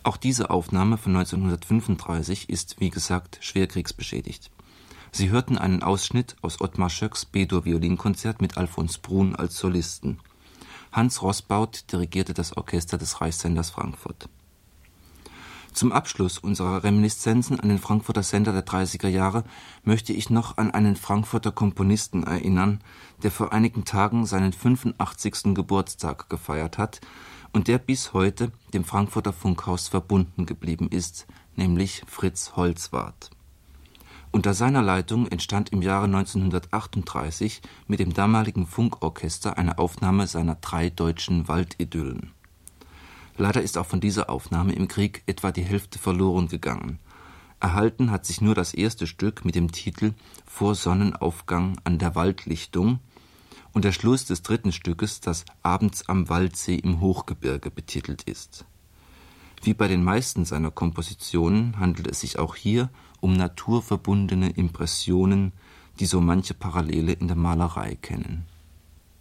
Auch diese Aufnahme von 1935 ist, wie gesagt, schwer kriegsbeschädigt. Sie hörten einen Ausschnitt aus Ottmar Schöcks B-Dur-Violinkonzert mit Alfons Brun als Solisten. Hans Roßbaut dirigierte das Orchester des Reichssenders Frankfurt. Zum Abschluss unserer Reminiszenzen an den Frankfurter Sender der 30er Jahre möchte ich noch an einen Frankfurter Komponisten erinnern, der vor einigen Tagen seinen 85. Geburtstag gefeiert hat und der bis heute dem Frankfurter Funkhaus verbunden geblieben ist, nämlich Fritz Holzwarth. Unter seiner Leitung entstand im Jahre 1938 mit dem damaligen Funkorchester eine Aufnahme seiner 3 deutschen Waldidyllen. Leider ist auch von dieser Aufnahme im Krieg etwa die Hälfte verloren gegangen. Erhalten hat sich nur das erste Stück mit dem Titel »Vor Sonnenaufgang an der Waldlichtung« und der Schluss des dritten Stückes, das »Abends am Waldsee im Hochgebirge« betitelt ist. Wie bei den meisten seiner Kompositionen handelt es sich auch hier um naturverbundene Impressionen, die so manche Parallele in der Malerei kennen.